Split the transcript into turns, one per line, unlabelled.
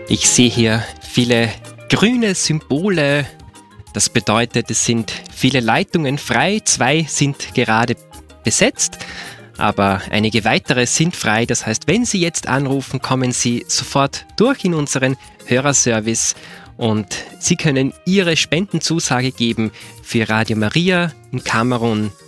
Ich sehe hier viele grüne Symbole. Das bedeutet, es sind viele Leitungen frei. 2 sind gerade besetzt, aber einige weitere sind frei. Das heißt, wenn Sie jetzt anrufen, kommen Sie sofort durch in unseren Hörerservice und Sie können Ihre Spendenzusage geben für Radio Maria in Kamerun